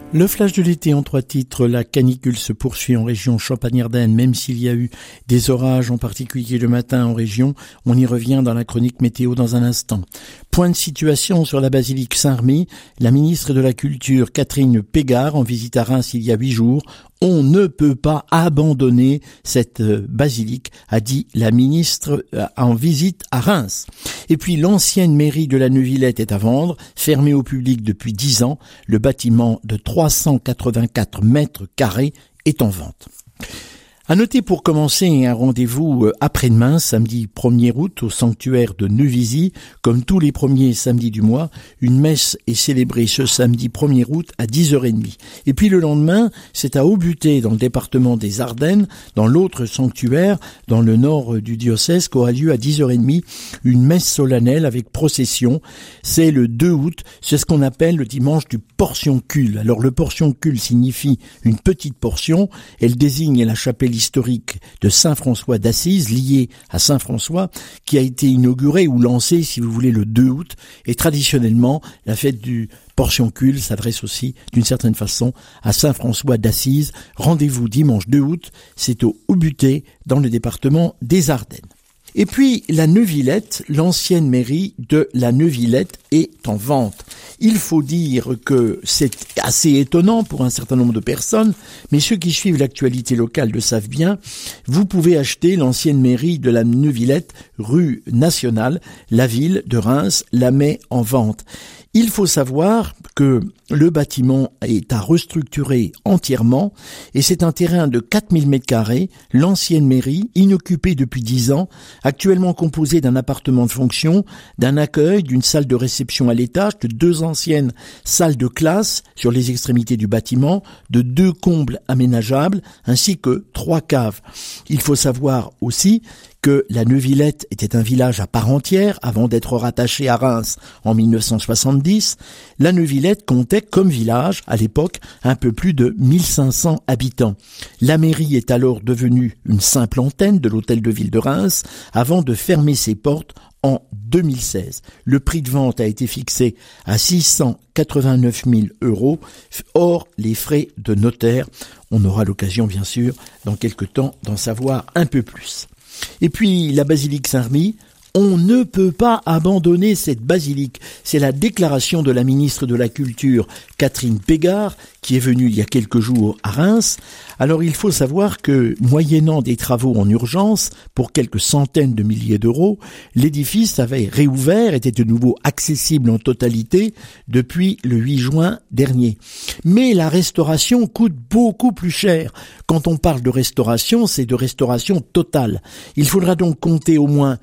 Le flash de l'été en 3 titres, la canicule se poursuit en région Champagne-Ardenne, même s'il y a eu des orages, en particulier le matin en région. On y revient dans la chronique météo dans un instant. Point de situation sur la basilique Saint-Remy. La ministre de la Culture, Catherine Pégard, en visite à Reims il y a 8 jours. On ne peut pas abandonner cette basilique, a dit la ministre en visite à Reims. Et puis l'ancienne mairie de la Neuvillette est à vendre, fermée au public depuis 10 ans. Le bâtiment de 384 mètres carrés est en vente. À noter pour commencer un rendez-vous après-demain, samedi 1er août, au sanctuaire de Neuvisi. Comme tous les premiers samedis du mois, une messe est célébrée ce samedi 1er août à 10h30. Et puis le lendemain, c'est à Aubuté, dans le département des Ardennes, dans l'autre sanctuaire, dans le nord du diocèse, qu'aura lieu à 10h30 une messe solennelle avec procession. C'est le 2 août, c'est ce qu'on appelle le dimanche du portioncule. Alors le portioncule signifie une petite portion, elle désigne la chapelle historique de Saint-François d'Assise, liée à Saint-François, qui a été inaugurée ou lancée, si vous voulez, le 2 août. Et traditionnellement, la fête du portioncule s'adresse aussi, d'une certaine façon, à Saint-François d'Assise. Rendez-vous dimanche 2 août, c'est au Aubuté, dans le département des Ardennes. Et puis, la Neuvillette, l'ancienne mairie de la Neuvillette est en vente. Il faut dire que c'est assez étonnant pour un certain nombre de personnes, mais ceux qui suivent l'actualité locale le savent bien. Vous pouvez acheter l'ancienne mairie de la Neuvillette, rue Nationale. La ville de Reims la met en vente. Il faut savoir que le bâtiment est à restructurer entièrement et c'est un terrain de 4000 m², l'ancienne mairie, inoccupée depuis 10 ans, actuellement composée d'un appartement de fonction, d'un accueil, d'une salle de réception à l'étage, de 2 anciennes salles de classe sur les extrémités du bâtiment, de 2 combles aménageables ainsi que 3 caves. Il faut savoir aussi que la Neuvillette était un village à part entière avant d'être rattaché à Reims en 1970. La Neuvillette comptait comme village, à l'époque, un peu plus de 1500 habitants. La mairie est alors devenue une simple antenne de l'hôtel de ville de Reims avant de fermer ses portes en 2016. Le prix de vente a été fixé à 689 000 €, hors les frais de notaire. On aura l'occasion, bien sûr, dans quelque temps, d'en savoir un peu plus. Et puis, la basilique Saint-Remy, on ne peut pas abandonner cette basilique. C'est la déclaration de la ministre de la Culture, Catherine Pégard, qui est venue il y a quelques jours à Reims. Alors il faut savoir que, moyennant des travaux en urgence, pour quelques centaines de milliers d'euros, l'édifice avait réouvert, était de nouveau accessible en totalité depuis le 8 juin dernier. Mais la restauration coûte beaucoup plus cher. Quand on parle de restauration, c'est de restauration totale. Il faudra donc compter au moins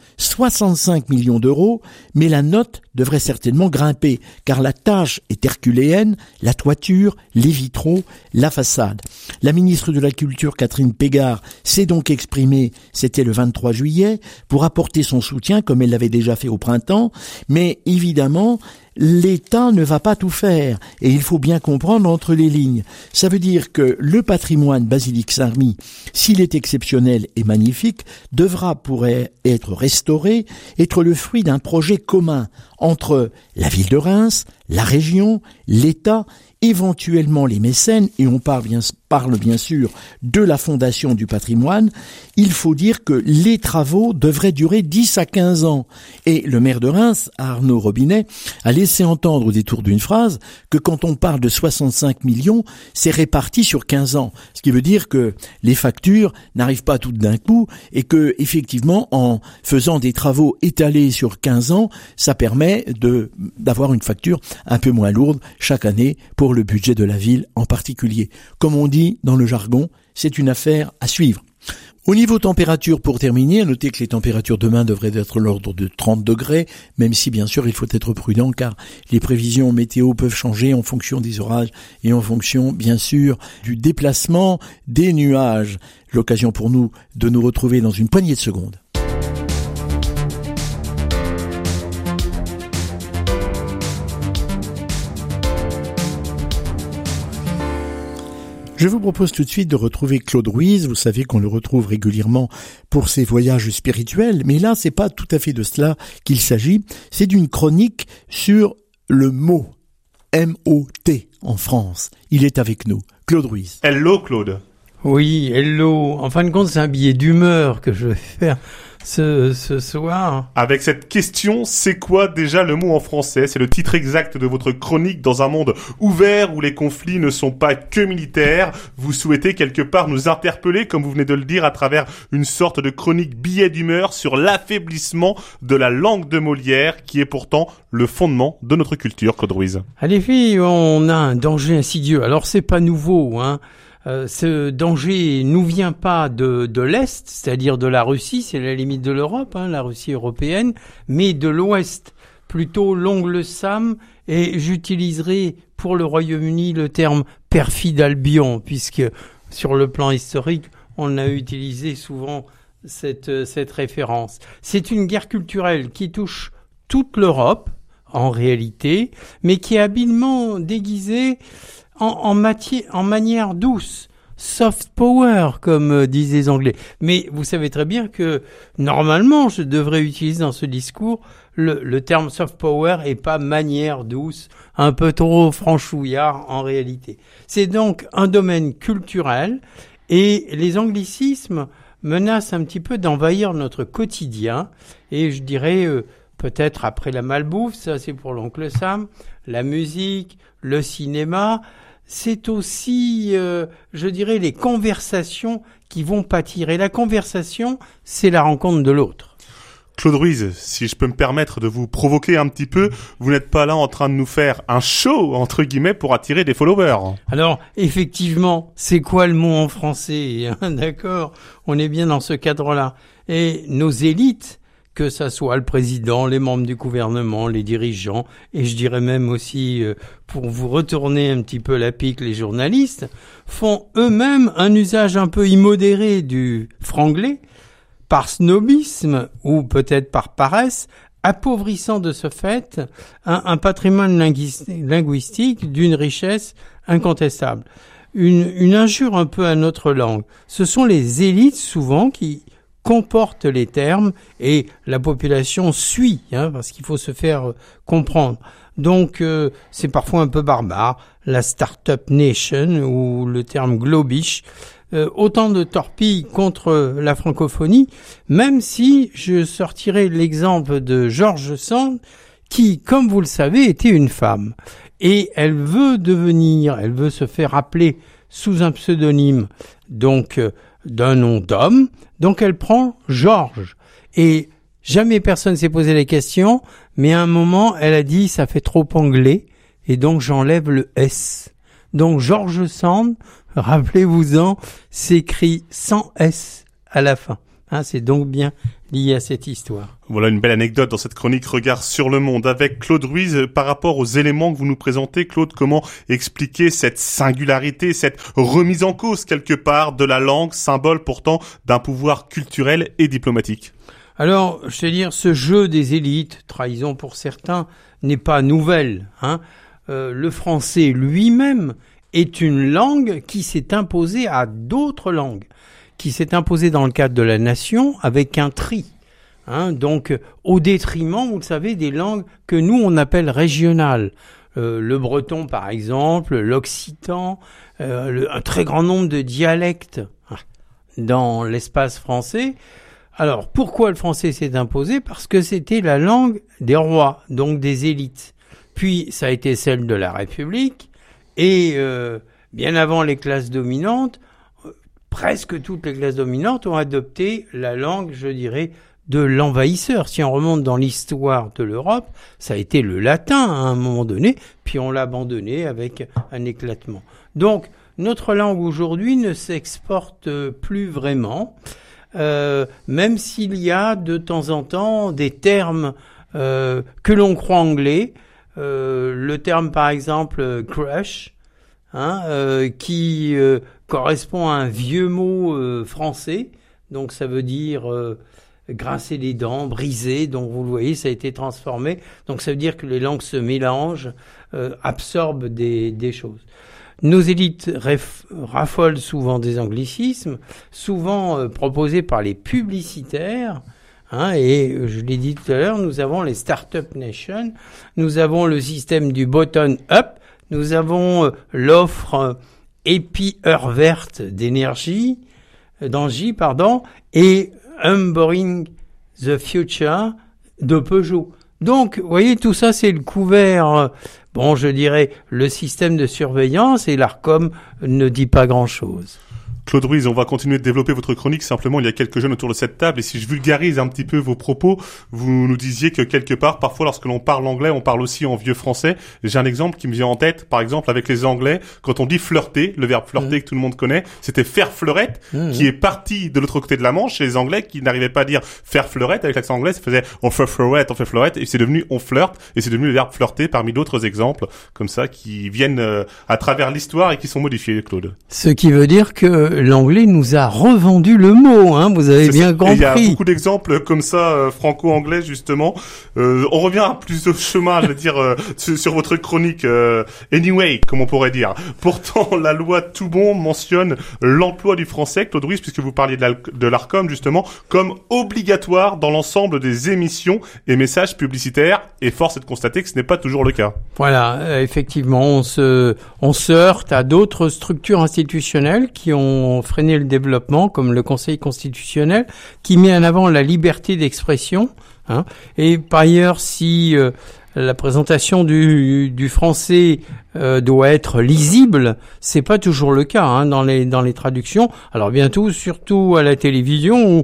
65 millions d'euros, mais la note devrait certainement grimper, car la tâche est herculéenne, la toiture, les vitraux, la façade. La ministre de la Culture, Catherine Pégard, s'est donc exprimée, c'était le 23 juillet, pour apporter son soutien, comme elle l'avait déjà fait au printemps, mais évidemment, l'État ne va pas tout faire, et il faut bien comprendre entre les lignes. Ça veut dire que le patrimoine basilique Saint-Remy, s'il est exceptionnel et magnifique, devra, pour être restauré, être le fruit d'un projet commun entre la ville de Reims, la région, l'État, éventuellement les mécènes, et on parle bien sûr de la Fondation du patrimoine. Il faut dire que les travaux devraient durer 10 à 15 ans. Et le maire de Reims, Arnaud Robinet, a laissé entendre au détour d'une phrase que quand on parle de 65 millions, c'est réparti sur 15 ans. Ce qui veut dire que les factures n'arrivent pas toutes d'un coup et que, effectivement, en faisant des travaux étalés sur 15 ans, ça permet d'avoir une facture un peu moins lourde chaque année pour le budget de la ville en particulier. Comme on dit dans le jargon, c'est une affaire à suivre. Au niveau température, pour terminer, à noter que les températures demain devraient être l'ordre de 30 degrés, même si bien sûr il faut être prudent car les prévisions météo peuvent changer en fonction des orages et en fonction bien sûr du déplacement des nuages. L'occasion pour nous de nous retrouver dans une poignée de secondes. Je vous propose tout de suite de retrouver Claude Ruiz. Vous savez qu'on le retrouve régulièrement pour ses voyages spirituels, mais là, c'est pas tout à fait de cela qu'il s'agit. C'est d'une chronique sur le mot M-O-T en France. Il est avec nous. Claude Ruiz. Hello Claude. Oui, hello. En fin de compte, c'est un billet d'humeur que je vais faire ce soir. Avec cette question, c'est quoi déjà le mot en français ? C'est le titre exact de votre chronique dans un monde ouvert où les conflits ne sont pas que militaires. Vous souhaitez quelque part nous interpeller, comme vous venez de le dire, à travers une sorte de chronique billet d'humeur sur l'affaiblissement de la langue de Molière, qui est pourtant le fondement de notre culture, Claude Ruiz. À les filles, on a un danger insidieux. Alors, c'est pas nouveau, hein. Ce danger nous vient pas de l'Est, c'est-à-dire de la Russie, c'est la limite de l'Europe, hein, la Russie européenne, mais de l'Ouest, plutôt l'ongle Sam, et j'utiliserai pour le Royaume-Uni le terme perfide Albion, puisque sur le plan historique, on a utilisé souvent cette référence. C'est une guerre culturelle qui touche toute l'Europe, en réalité, mais qui est habilement déguisée en manière douce, soft power, comme disent les Anglais. Mais vous savez très bien que, normalement, je devrais utiliser dans ce discours le terme soft power et pas manière douce, un peu trop franchouillard en réalité. C'est donc un domaine culturel et les anglicismes menacent un petit peu d'envahir notre quotidien et je dirais peut-être après la malbouffe, ça c'est pour l'oncle Sam, la musique, le cinéma, c'est aussi, je dirais, les conversations qui vont pâtir. Et la conversation, c'est la rencontre de l'autre. Claude Ruiz, si je peux me permettre de vous provoquer un petit peu, vous n'êtes pas là en train de nous faire un show, entre guillemets, pour attirer des followers. Alors, effectivement, c'est quoi le mot en français, hein, d'accord ? On est bien dans ce cadre-là. Et nos élites, que ça soit le président, les membres du gouvernement, les dirigeants, et je dirais même aussi, pour vous retourner un petit peu la pique, les journalistes, font eux-mêmes un usage un peu immodéré du franglais, par snobisme ou peut-être par paresse, appauvrissant de ce fait un patrimoine linguistique d'une richesse incontestable. Une injure un peu à notre langue. Ce sont les élites souvent qui comporte les termes et la population suit, hein, parce qu'il faut se faire comprendre. Donc, c'est parfois un peu barbare, la Startup Nation ou le terme globish, autant de torpilles contre la francophonie, même si je sortirai l'exemple de George Sand, qui, comme vous le savez, était une femme. Et elle veut se faire appeler sous un pseudonyme, donc d'un nom d'homme, donc elle prend Georges. Et jamais personne s'est posé la question, mais à un moment, elle a dit, ça fait trop anglais, et donc j'enlève le S. Donc George Sand, rappelez-vous-en, s'écrit sans S à la fin. Hein, c'est donc bien lié à cette histoire. Voilà une belle anecdote dans cette chronique Regard sur le monde avec Claude Ruiz. Par rapport aux éléments que vous nous présentez, Claude, comment expliquer cette singularité, cette remise en cause quelque part de la langue, symbole pourtant d'un pouvoir culturel et diplomatique ? Alors, je veux dire, ce jeu des élites, trahison pour certains, n'est pas nouvelle. Hein. Le français lui-même est une langue qui s'est imposée à d'autres langues, qui s'est imposée dans le cadre de la nation avec un tri. Hein, donc, au détriment, vous le savez, des langues que nous, on appelle régionales. Le breton, par exemple, l'occitan, un très grand nombre de dialectes dans l'espace français. Alors, pourquoi le français s'est imposé ? Parce que c'était la langue des rois, donc des élites. Puis, ça a été celle de la République. Et bien avant les classes dominantes, presque toutes les classes dominantes ont adopté la langue, je dirais, de l'envahisseur. Si on remonte dans l'histoire de l'Europe, ça a été le latin à un moment donné, puis on l'a abandonné avec un éclatement. Donc, notre langue aujourd'hui ne s'exporte plus vraiment, même s'il y a de temps en temps des termes que l'on croit anglais. Le terme, par exemple, crush, qui correspond à un vieux mot français, donc ça veut dire grincer les dents, briser, donc vous le voyez, ça a été transformé, donc ça veut dire que les langues se mélangent, absorbent des choses. Nos élites raffolent souvent des anglicismes, souvent proposés par les publicitaires, et je l'ai dit tout à l'heure, nous avons les Startup Nation, nous avons le système du bottom-up, nous avons l'offre Épi Heure Verte d'Engie, et Umbering the Future de Peugeot. Donc, vous voyez, tout ça, c'est le couvert, je dirais, le système de surveillance, et l'ARCOM ne dit pas grand-chose. Claude Ruiz, on va continuer de développer votre chronique. Simplement, il y a quelques jeunes autour de cette table. Et si je vulgarise un petit peu vos propos, vous nous disiez que quelque part, parfois, lorsque l'on parle anglais, on parle aussi en vieux français. J'ai un exemple qui me vient en tête. Par exemple, avec les Anglais, quand on dit flirter, le verbe flirter que tout le monde connaît, c'était faire fleurette, qui est parti de l'autre côté de la Manche chez les Anglais qui n'arrivaient pas à dire faire fleurette avec l'accent anglais. Ça faisait on fait fleurette, et c'est devenu on flirte, et c'est devenu le verbe flirter parmi d'autres exemples comme ça qui viennent à travers l'histoire et qui sont modifiés, Claude. Ce qui veut dire que l'anglais nous a revendu le mot, vous avez bien compris. Il y a beaucoup d'exemples comme ça, franco-anglais justement. On revient à plus de chemin, je veux dire, sur votre chronique. Anyway, comme on pourrait dire. Pourtant, la loi Toubon mentionne l'emploi du français, Claude Ruiz, puisque vous parliez de l'ARCOM justement, comme obligatoire dans l'ensemble des émissions et messages publicitaires. Et force est de constater que ce n'est pas toujours le cas. Voilà, effectivement, on se heurte à d'autres structures institutionnelles qui ont freiné le développement, comme le Conseil constitutionnel, qui met en avant la liberté d'expression. Et par ailleurs, si la présentation du français doit être lisible, c'est pas toujours le cas dans les traductions. Alors bientôt, surtout à la télévision, où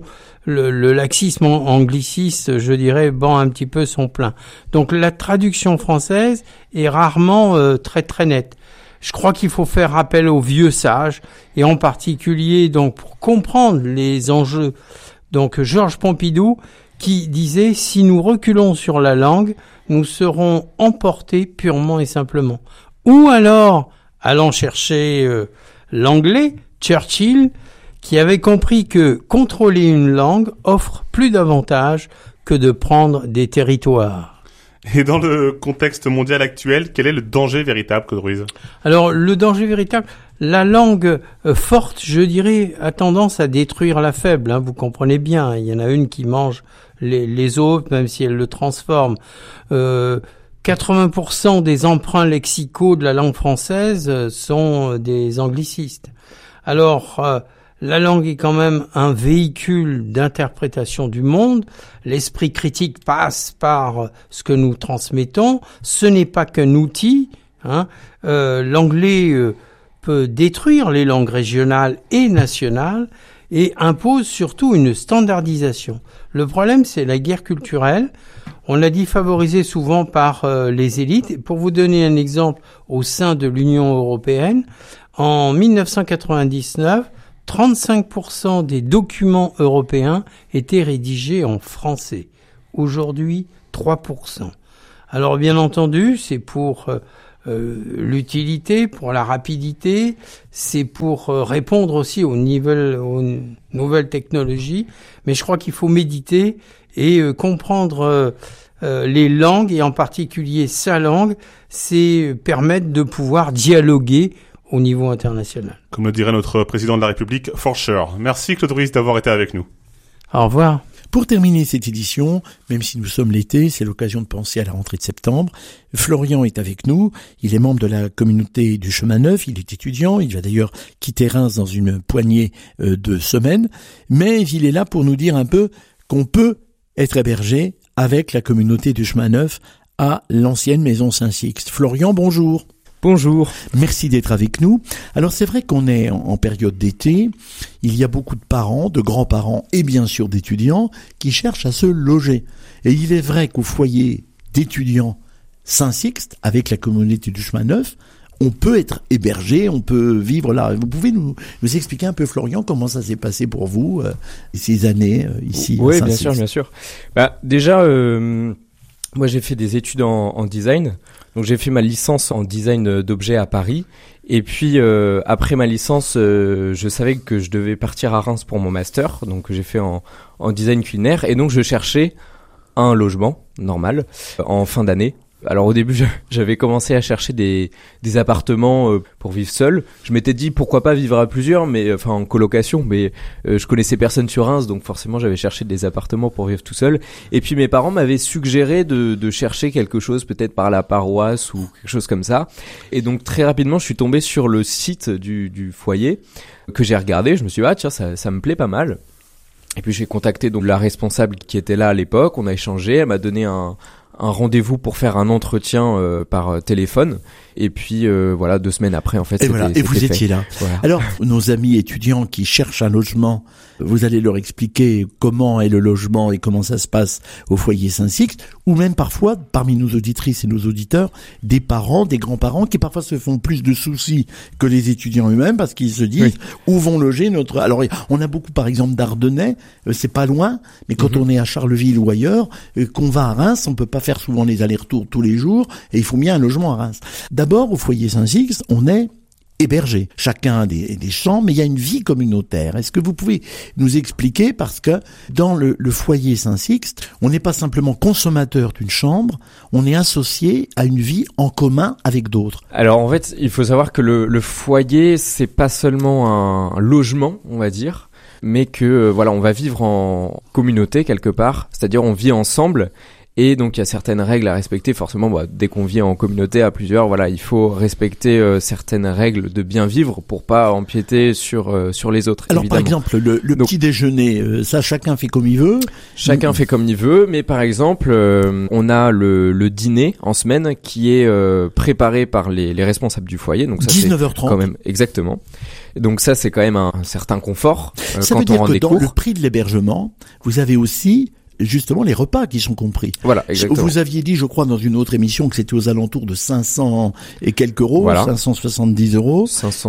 le laxisme angliciste, je dirais, bat un petit peu son plein. Donc la traduction française est rarement très très nette. Je crois qu'il faut faire appel aux vieux sages, et en particulier donc pour comprendre les enjeux. Donc Georges Pompidou qui disait: si nous reculons sur la langue, nous serons emportés purement et simplement. Ou alors, allant chercher l'anglais, Churchill, qui avait compris que contrôler une langue offre plus d'avantages que de prendre des territoires. Et dans le contexte mondial actuel, quel est le danger véritable, Claude Ruiz ? Alors, le danger véritable, la langue forte, je dirais, a tendance à détruire la faible. Vous comprenez bien, il y en a une qui mange les autres, même si elle le transforme. 80% des emprunts lexicaux de la langue française sont des anglicistes. Alors, la langue est quand même un véhicule d'interprétation du monde. L'esprit critique passe par ce que nous transmettons. Ce n'est pas qu'un outil. L'anglais peut détruire les langues régionales et nationales et impose surtout une standardisation. Le problème, c'est la guerre culturelle. On l'a dit, favorisée souvent par les élites. Pour vous donner un exemple, au sein de l'Union européenne, en 1999, 35% des documents européens étaient rédigés en français. Aujourd'hui, 3%. Alors bien entendu, c'est pour l'utilité, pour la rapidité, c'est pour répondre aussi aux nouvelles technologies, mais je crois qu'il faut méditer et comprendre les langues, et en particulier sa langue, c'est permettre de pouvoir dialoguer au niveau international. Comme le dirait notre président de la République, for sure. Merci Claude Ruiz d'avoir été avec nous. Au revoir. Pour terminer cette édition, même si nous sommes l'été, c'est l'occasion de penser à la rentrée de septembre. Florian est avec nous, il est membre de la communauté du Chemin Neuf, il est étudiant, il va d'ailleurs quitter Reims dans une poignée de semaines, mais il est là pour nous dire un peu qu'on peut être hébergé avec la communauté du Chemin Neuf à l'ancienne maison Saint-Sixte. Florian, bonjour. Bonjour. Merci d'être avec nous. Alors c'est vrai qu'on est en période d'été, il y a beaucoup de parents, de grands-parents et bien sûr d'étudiants qui cherchent à se loger. Et il est vrai qu'au foyer d'étudiants Saint-Sixte, avec la communauté du Chemin Neuf, on peut être hébergé, on peut vivre là. Vous pouvez nous expliquer un peu, Florian, comment ça s'est passé pour vous ces années ici à Saint-Sixte ? Oui, bien sûr. Déjà, moi j'ai fait des études en design. Donc j'ai fait ma licence en design d'objets à Paris, et puis après ma licence, je savais que je devais partir à Reims pour mon master, donc j'ai fait en design culinaire, et donc je cherchais un logement normal en fin d'année Alors au début, j'avais commencé à chercher des appartements pour vivre seul. Je m'étais dit pourquoi pas vivre à plusieurs, mais enfin en colocation. Mais je connaissais personne sur Reims, donc forcément j'avais cherché des appartements pour vivre tout seul. Et puis mes parents m'avaient suggéré de chercher quelque chose peut-être par la paroisse ou quelque chose comme ça. Et donc très rapidement, je suis tombé sur le site du foyer que j'ai regardé. Je me suis dit tiens, ça me plaît pas mal. Et puis j'ai contacté donc la responsable qui était là à l'époque. On a échangé. Elle m'a donné un rendez-vous pour faire un entretien par téléphone. Et puis voilà, 2 semaines après, en fait, et vous étiez là. Voilà. Alors, nos amis étudiants qui cherchent un logement, vous allez leur expliquer comment est le logement et comment ça se passe au foyer Saint-Sixte, ou même parfois, parmi nos auditrices et nos auditeurs, des parents, des grands-parents qui parfois se font plus de soucis que les étudiants eux-mêmes parce qu'ils se disent où vont loger notre... Alors, on a beaucoup, par exemple, d'Ardennais, c'est pas loin, mais quand on est à Charleville ou ailleurs, qu'on va à Reims, on peut pas faire souvent les allers-retours tous les jours, et il faut bien un logement à Reims. D'abord, au foyer Saint-Sixte, on est hébergé. Chacun a des chambres, mais il y a une vie communautaire. Est-ce que vous pouvez nous expliquer, parce que dans le foyer Saint-Sixte, on n'est pas simplement consommateur d'une chambre, on est associé à une vie en commun avec d'autres. Alors en fait, il faut savoir que le foyer, c'est pas seulement un logement, on va dire, mais que voilà, on va vivre en communauté quelque part, c'est-à-dire on vit ensemble. Et donc il y a certaines règles à respecter. Forcément, dès qu'on vit en communauté à plusieurs, voilà, il faut respecter certaines règles de bien vivre pour pas empiéter sur les autres. Alors évidemment. Par exemple, le petit déjeuner, ça chacun fait comme il veut. Chacun fait comme il veut, mais par exemple, on a le dîner en semaine qui est préparé par les responsables du foyer. Donc ça 19h30. C'est quand même exactement. Donc ça c'est quand même un certain confort ça quand veut dire on rend que des dans cours. le prix de l'hébergement, vous avez aussi justement les repas qui sont compris. Voilà, exactement. Vous aviez dit, je crois, dans une autre émission que c'était aux alentours de 500 et quelques euros, voilà. 570 euros.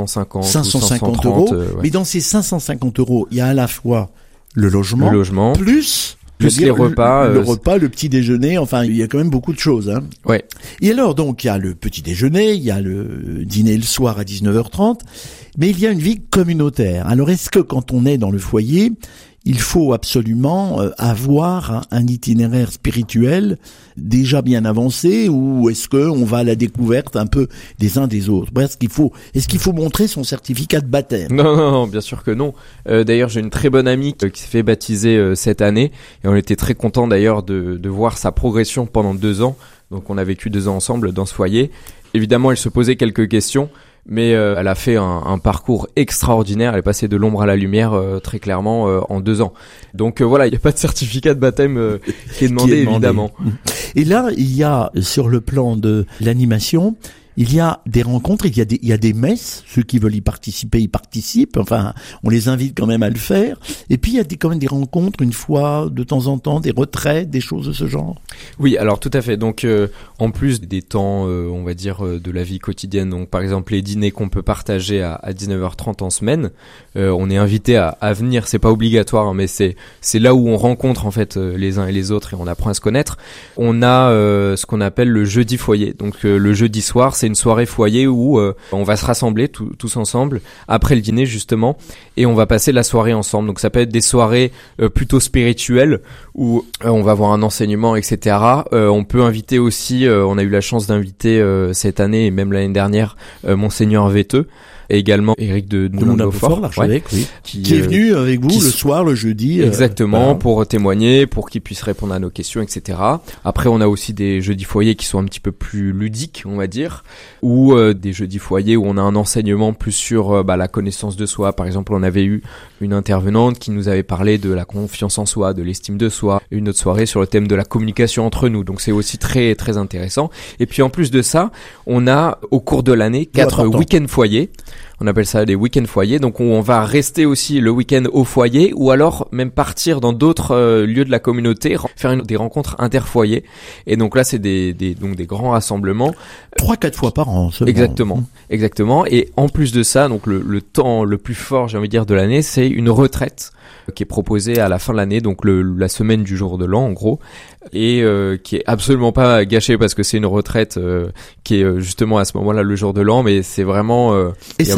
550 euros. Ouais. Mais dans ces 550 euros, il y a à la fois le logement. Plus les repas. Le repas, le petit déjeuner, enfin, il y a quand même beaucoup de choses. Hein. Ouais. Et alors, donc, il y a le petit déjeuner, il y a le dîner le soir à 19h30, mais il y a une vie communautaire. Alors, est-ce que quand on est dans le foyer, il faut absolument avoir un itinéraire spirituel déjà bien avancé, ou est-ce que on va à la découverte un peu des uns des autres? Est-ce qu'il faut montrer son certificat de baptême? Non, bien sûr que non. D'ailleurs, j'ai une très bonne amie qui s'est fait baptiser cette année, et on était très contents d'ailleurs de voir sa progression pendant 2 ans. Donc on a vécu 2 ans ensemble dans ce foyer. Évidemment, elle se posait quelques questions, mais elle a fait un parcours extraordinaire. Elle est passée de l'ombre à la lumière très clairement en 2 ans. Donc voilà, il n'y a pas de certificat de baptême qui est demandé, évidemment. Et là, il y a sur le plan de l'animation, il y a des rencontres, il y a des messes. Ceux qui veulent y participer, y participent. Enfin, on les invite quand même à le faire. Et puis il y a quand même des rencontres une fois de temps en temps, des retraites, des choses de ce genre. Oui, alors tout à fait. Donc en plus des temps, on va dire de la vie quotidienne. Donc par exemple les dîners qu'on peut partager à 19h30 en semaine, on est invité à venir. C'est pas obligatoire, hein, mais c'est là où on rencontre en fait les uns et les autres et on apprend à se connaître. On a ce qu'on appelle le jeudi foyer. Donc le jeudi soir, c'est une soirée foyer où on va se rassembler tous ensemble après le dîner justement et on va passer la soirée ensemble. Donc ça peut être des soirées plutôt spirituelles où on va avoir un enseignement, etc. On peut inviter aussi, on a eu la chance d'inviter cette année et même l'année dernière Monseigneur Véteux. Et également Éric de Moulin-Beaufort, l'archevêque, oui, qui est venu avec vous le soir, le jeudi. Exactement, pour témoigner, pour qu'il puisse répondre à nos questions, etc. Après, on a aussi des jeudis foyers qui sont un petit peu plus ludiques, on va dire, ou des jeudis foyers où on a un enseignement plus sur la connaissance de soi. Par exemple, on avait eu une intervenante qui nous avait parlé de la confiance en soi, de l'estime de soi. Une autre soirée sur le thème de la communication entre nous. Donc, c'est aussi très, très intéressant. Et puis, en plus de ça, on a, au cours de l'année, 4 week-ends foyers. On appelle ça des week-ends foyers, donc où on va rester aussi le week-end au foyer ou alors même partir dans d'autres lieux de la communauté, faire des rencontres interfoyers. Et donc là, c'est donc des grands rassemblements. 3-4 fois par an. Seulement. Exactement. Et en plus de ça, donc le temps le plus fort, j'ai envie de dire, de l'année, c'est une retraite qui est proposée à la fin de l'année, donc la semaine du jour de l'an en gros, et qui est absolument pas gâchée parce que c'est une retraite qui est justement à ce moment-là le jour de l'an, mais c'est vraiment et ça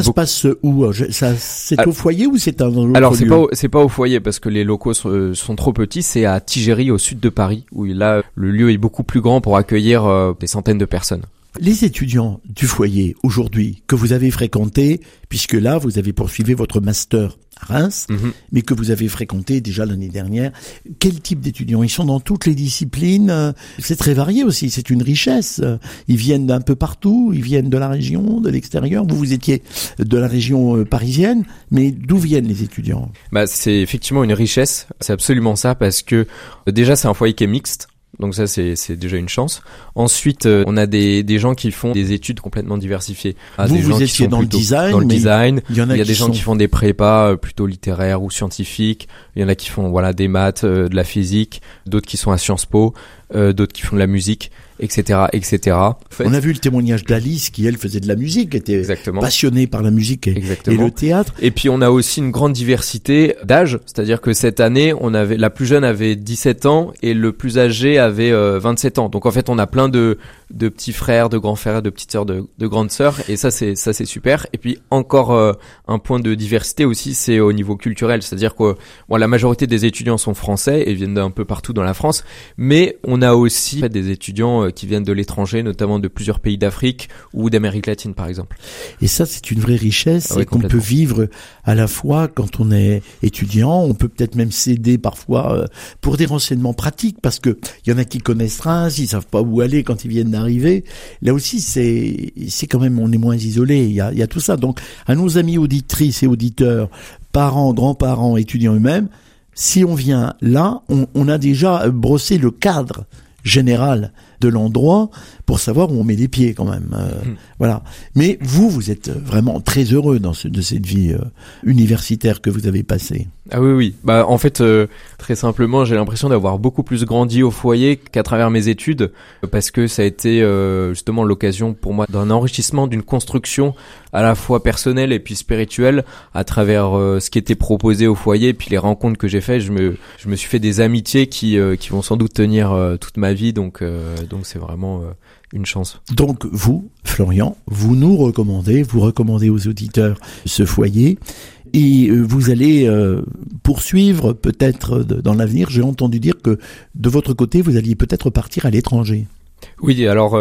se passe où? C'est au foyer ou c'est un autre Alors lieu? c'est pas au foyer parce que les locaux sont trop petits. C'est à Tigéry, au sud de Paris, où là le lieu est beaucoup plus grand pour accueillir des centaines de personnes. Les étudiants du foyer aujourd'hui que vous avez fréquentés, puisque là vous avez poursuivi votre master à Reims, mais que vous avez fréquenté déjà l'année dernière, quel type d'étudiants? Ils sont dans toutes les disciplines, c'est très varié aussi, c'est une richesse. Ils viennent d'un peu partout, ils viennent de la région, de l'extérieur. Vous étiez de la région parisienne, mais d'où viennent les étudiants? C'est effectivement une richesse, c'est absolument ça, parce que déjà c'est un foyer qui est mixte. Donc ça c'est déjà une chance. Ensuite on a des gens qui font des études complètement diversifiées. Vous étiez dans le design. Dans le design. Il y a des gens qui font des prépas plutôt littéraires ou scientifiques. Il y en a qui font des maths, de la physique, d'autres qui sont à Sciences Po, d'autres qui font de la musique, etc., etc. En fait, on a vu le témoignage d'Alice qui elle faisait de la musique, était passionnée par la musique et le théâtre. Et puis on a aussi une grande diversité d'âge, c'est-à-dire que cette année la plus jeune avait 17 ans et le plus âgé avait 27 ans. Donc en fait on a plein de petits frères, de grands frères, de petites sœurs, de grandes sœurs, et ça c'est super. Et puis encore un point de diversité aussi, c'est au niveau culturel, c'est-à-dire que la majorité des étudiants sont français et viennent d'un peu partout dans la France, mais on a aussi des étudiants qui viennent de l'étranger, notamment de plusieurs pays d'Afrique ou d'Amérique latine par exemple. Et ça c'est une vraie richesse, c'est qu'on peut vivre à la fois quand on est étudiant, on peut peut-être même s'aider parfois pour des renseignements pratiques, parce que il y en a qui connaissent Reims, ils savent pas où aller quand ils viennent d'arriver. Là aussi c'est quand même, on est moins isolé, il y a tout ça. Donc à nos amis auditrices et auditeurs, parents, grands-parents, étudiants eux-mêmes, si on vient là, on a déjà brossé le cadre général de l'endroit pour savoir où on met les pieds quand même. Voilà. Mais vous êtes vraiment très heureux de cette vie universitaire que vous avez passée. Ah oui. En fait, très simplement, j'ai l'impression d'avoir beaucoup plus grandi au foyer qu'à travers mes études, parce que ça a été justement l'occasion pour moi d'un enrichissement, d'une construction à la fois personnelle et puis spirituelle à travers ce qui était proposé au foyer, puis les rencontres que j'ai faites. Je me suis fait des amitiés qui vont sans doute tenir toute ma vie, donc c'est vraiment une chance. Donc vous, Florian, vous recommandez aux auditeurs ce foyer. Et vous allez poursuivre peut-être dans l'avenir. J'ai entendu dire que de votre côté, vous alliez peut-être partir à l'étranger. Oui, alors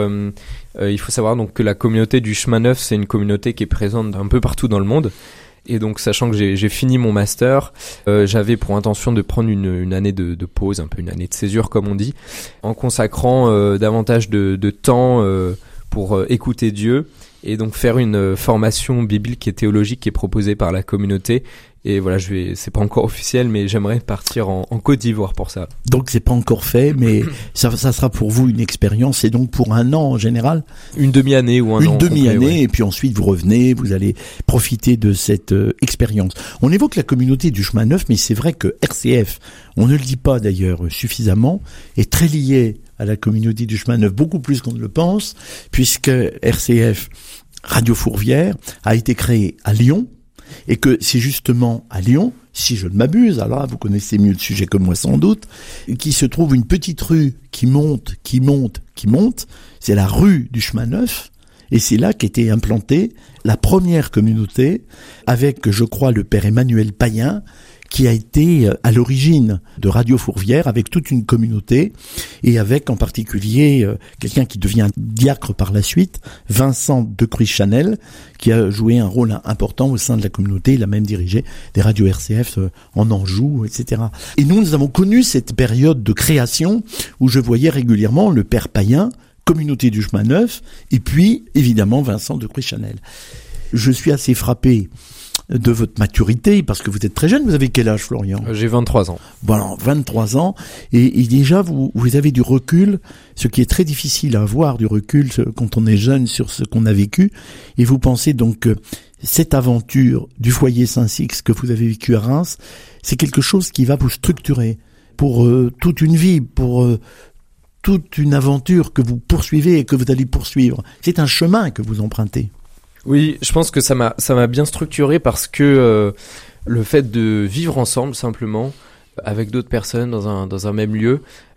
il faut savoir donc que la communauté du Chemin Neuf, c'est une communauté qui est présente un peu partout dans le monde. Et donc, sachant que j'ai fini mon master, j'avais pour intention de prendre une année de pause, un peu une année de césure comme on dit, en consacrant davantage de temps pour écouter Dieu, et donc faire une formation biblique et théologique qui est proposée par la communauté. Et voilà, c'est pas encore officiel, mais j'aimerais partir en Côte d'Ivoire pour ça. Donc c'est pas encore fait, mais ça sera pour vous une expérience, et donc pour un an en général? Une demi-année ou un an. Une demi-année, et puis ensuite vous revenez, vous allez profiter de cette expérience. On évoque la communauté du Chemin Neuf, mais c'est vrai que RCF, on ne le dit pas d'ailleurs suffisamment, est très lié à la communauté du Chemin Neuf, beaucoup plus qu'on ne le pense, puisque RCF, Radio Fourvière, a été créée à Lyon, et que c'est justement à Lyon, si je ne m'abuse, alors vous connaissez mieux le sujet que moi sans doute, qui se trouve une petite rue qui monte, c'est la rue du Chemin Neuf, et c'est là qu'était implantée la première communauté, avec, je crois, le père Emmanuel Payen, qui a été à l'origine de Radio Fourvière, avec toute une communauté, et avec en particulier quelqu'un qui devient diacre par la suite, Vincent de Cruy-Chanel, qui a joué un rôle important au sein de la communauté. Il a même dirigé des radios RCF en Anjou, etc. Et nous avons connu cette période de création où je voyais régulièrement le père Payen, communauté du Chemin Neuf, et puis évidemment Vincent de Cruy-Chanel. Je suis assez frappé de votre maturité, parce que vous êtes très jeune. Vous avez quel âge, Florian? J'ai 23 ans. Voilà, 23 ans. Et déjà, vous avez du recul, ce qui est très difficile à avoir, du recul quand on est jeune sur ce qu'on a vécu. Et vous pensez donc que cette aventure du foyer Saint-Six que vous avez vécu à Reims, c'est quelque chose qui va vous structurer pour toute une vie, pour toute une aventure que vous poursuivez et que vous allez poursuivre. C'est un chemin que vous empruntez. Oui, je pense que ça m'a bien structuré, parce que le fait de vivre ensemble simplement avec d'autres personnes dans un même lieu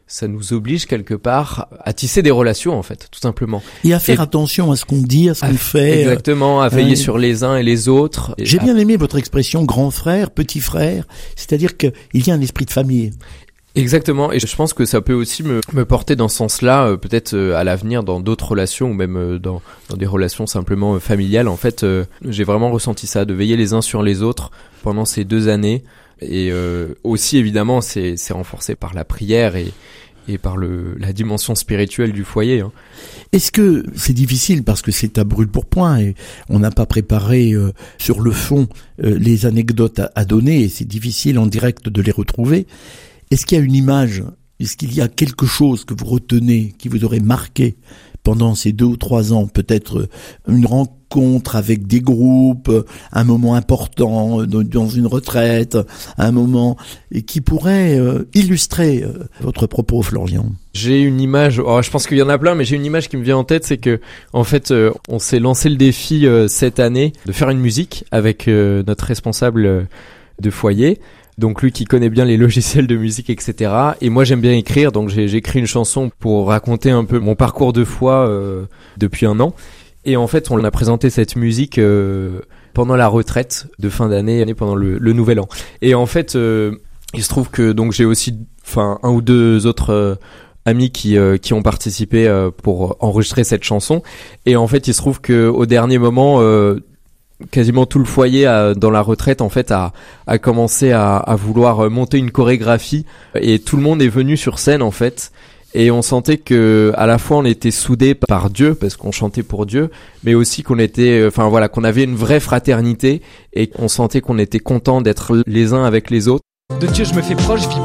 ça nous oblige quelque part à tisser des relations en fait, tout simplement. Et à faire attention à ce qu'on dit, à ce qu'on fait. Exactement, à veiller sur les uns et les autres. J'ai bien aimé votre expression grand frère, petit frère, c'est-à-dire qu'il y a un esprit de famille. Exactement, et je pense que ça peut aussi me porter dans ce sens-là, peut-être à l'avenir dans d'autres relations ou même dans des relations simplement familiales. En fait, j'ai vraiment ressenti ça, de veiller les uns sur les autres pendant ces 2 années. Et aussi évidemment c'est renforcé par la prière et par la dimension spirituelle du foyer. Hein. Est-ce que c'est difficile parce que c'est à brûle-pourpoint et on n'a pas préparé sur le fond les anecdotes à donner et c'est difficile en direct de les retrouver. Est-ce qu'il y a une image, est-ce qu'il y a quelque chose que vous retenez, qui vous aurait marqué pendant ces 2 ou 3 ans, peut-être une rencontre avec des groupes, un moment important dans une retraite, un moment qui pourrait illustrer votre propos, Florian? J'ai une image, je pense qu'il y en a plein, mais j'ai une image qui me vient en tête, c'est que en fait, on s'est lancé le défi cette année de faire une musique avec notre responsable de foyer. Donc lui qui connaît bien les logiciels de musique, etc. Et moi j'aime bien écrire, donc j'ai écrit une chanson pour raconter un peu mon parcours de foi depuis 1 an. Et en fait on a présenté cette musique pendant la retraite de fin d'année, pendant le nouvel an. Et en fait il se trouve que donc j'ai aussi 1 ou 2 autres amis qui ont participé pour enregistrer cette chanson. Et en fait il se trouve que au dernier moment quasiment tout le foyer dans la retraite en fait a commencé à vouloir monter une chorégraphie et tout le monde est venu sur scène en fait et on sentait que à la fois on était soudés par Dieu parce qu'on chantait pour Dieu mais aussi qu'on était qu'on avait une vraie fraternité et on sentait qu'on était contents d'être les uns avec les autres. De Dieu je me fais proche, je vis